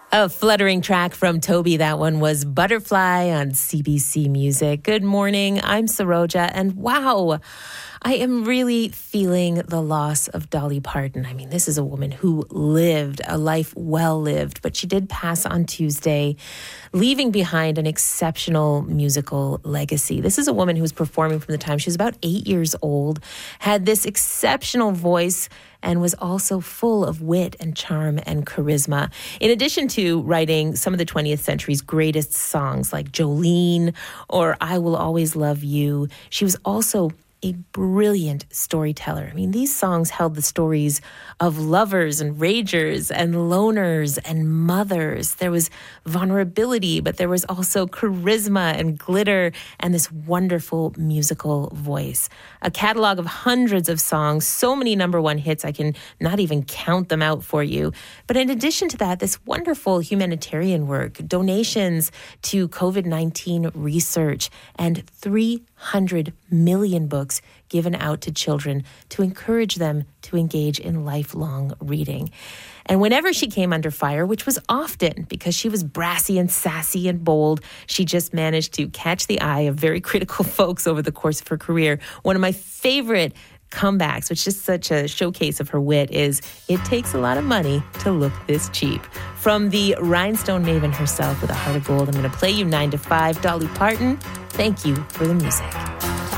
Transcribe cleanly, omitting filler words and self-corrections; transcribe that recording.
A fluttering track from Toby. That one was Butterfly on CBC Music. Good morning. I'm Saroja, and wow, I am really feeling the loss of Dolly Parton. I mean, this is a woman who lived a life well lived, but she did pass on Tuesday, leaving behind an exceptional musical legacy. This is a woman who was performing from the time she was about 8 years old, had this exceptional voice, and was also full of wit and charm and charisma. In addition to writing some of the 20th century's greatest songs like Jolene or I Will Always Love You, she was also a brilliant storyteller. I mean, these songs held the stories of lovers and ragers and loners and mothers. There was vulnerability, but there was also charisma and glitter and this wonderful musical voice. A catalog of hundreds of songs, so many number one hits, I can not even count them out for you. But in addition to that, this wonderful humanitarian work, donations to COVID-19 research, and 300 million books given out to children to encourage them to engage in lifelong reading. And whenever she came under fire, which was often because she was brassy and sassy and bold, she just managed to catch the eye of very critical folks over the course of her career. One of my favorite comebacks, which is such a showcase of her wit, is "It takes a lot of money to look this cheap." From the rhinestone maven herself with a heart of gold, I'm going to play you 9 to 5. Dolly Parton, thank you for the music.